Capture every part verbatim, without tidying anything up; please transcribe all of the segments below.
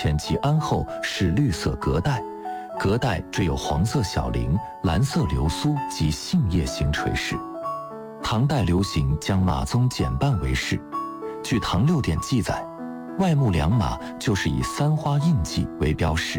前及安后是绿色隔带，隔带缀有黄色小棂、蓝色流苏及杏叶形垂饰。唐代流行将马鬃减半为饰，据《唐六典》记载，外木良马就是以三花印记为标识。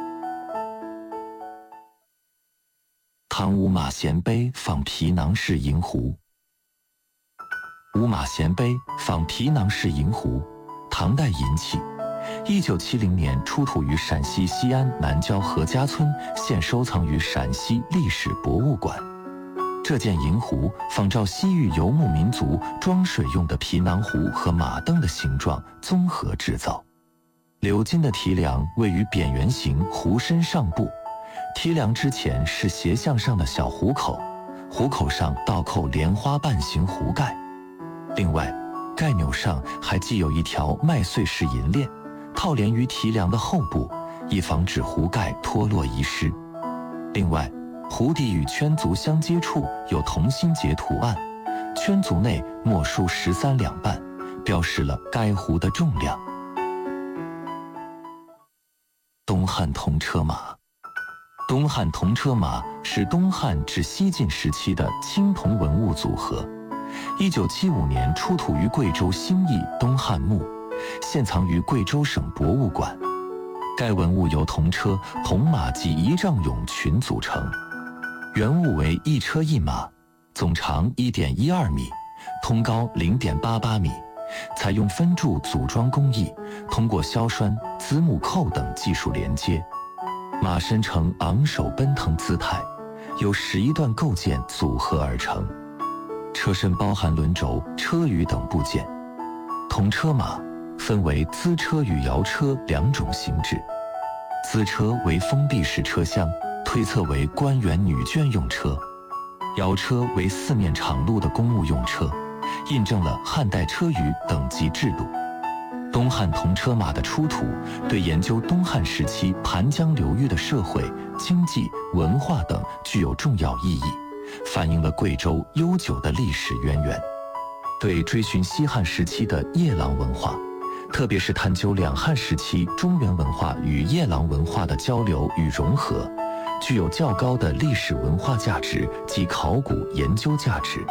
唐五马衔杯仿皮囊式银壶。五马衔杯仿皮囊式银壶，唐代银器，一九七零年出土于陕西西安南郊何家村，现收藏于陕西历史博物馆。这件银壶仿照西域游牧民族装水用的皮囊壶和马镫的形状综合制造。鎏金的提梁位于扁圆形壶身上部，提梁之前是斜向上的小壶口，壶口上倒扣莲花瓣形壶盖。另外，盖钮上还系有一条麦穗式银链，套连于提梁的后部，以防止壶盖脱落遗失。另外，壶底与圈足相接处有同心结图案，圈足内墨书十三两半，标示了该壶的重量。东汉铜车马。东汉铜车马是东汉至西晋时期的青铜文物组合，一九七五年出土于贵州兴义东汉墓，现藏于贵州省博物馆。该文物由铜车、铜马及仪仗俑群组成，原物为一车一马，总长 一点一二米，通高 零点八八米，采用分铸组装工艺，通过硝栓、子母扣等技术连接。马身呈昂首奔腾姿态，由十一段构件组合而成。车身包含轮轴、车舆等部件。铜车马分为资车与摇车两种形制。资车为封闭式车厢，推测为官员女眷用车；摇车为四面敞露的公务用车，印证了汉代车舆等级制度。东汉铜车马的出土，对研究东汉时期盘江流域的社会、经济、文化等具有重要意义，反映了贵州悠久的历史渊源。对追寻西汉时期的夜郎文化，特别是探究两汉时期中原文化与夜郎文化的交流与融合，具有较高的历史文化价值及考古研究价值。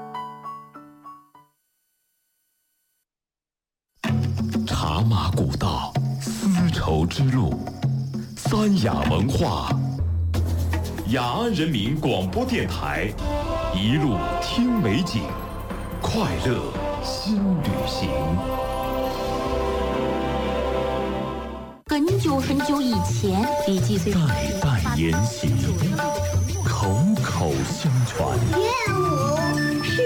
茶马古道，丝绸之路，三雅文化。雅安人民广播电台，一路听美景，快乐新旅行。 很久很久以前，与几岁代代沿袭，口口相传。 燕舞